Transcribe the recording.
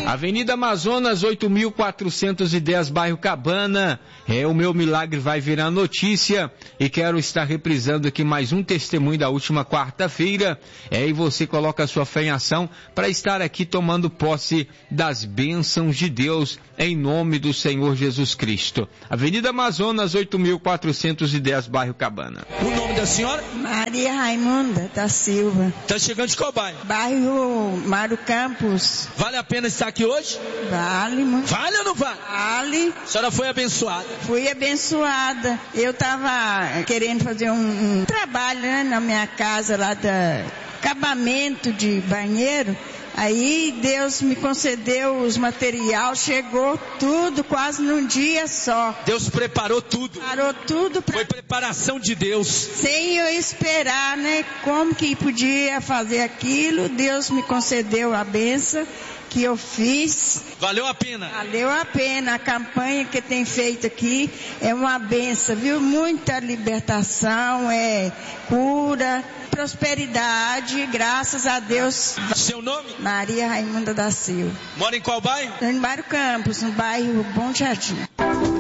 Avenida Amazonas, 8.410, bairro Cabana. O meu milagre vai virar notícia. E quero estar reprisando aqui mais um testemunho da última quarta-feira. E você coloca a sua fé em ação para estar aqui tomando posse das bênçãos de Deus, em nome do Senhor Jesus Cristo. Avenida Amazonas, 8.410, bairro Cabana. O nome da senhora? Maria Raimunda da Silva. Tá chegando de qual bairro? Bairro Mário Campos. Vale a pena estar aqui hoje? Vale muito. Vale ou não vale? Vale. A senhora foi abençoada? Fui abençoada. Eu estava querendo fazer um trabalho, né, na minha casa lá da acabamento de banheiro. Aí Deus me concedeu os materiais, chegou tudo quase num dia só. Deus preparou tudo. Preparou tudo. Foi preparação de Deus. Sem eu esperar, né? Como que podia fazer aquilo, Deus me concedeu a bênção que eu fiz. Valeu a pena? Valeu a pena. A campanha que tem feito aqui é uma bênção, viu? Muita libertação, cura, prosperidade, graças a Deus. Seu nome? Maria Raimunda da Silva. Mora em qual bairro? Em Mário Campos, no bairro Bom Jardim.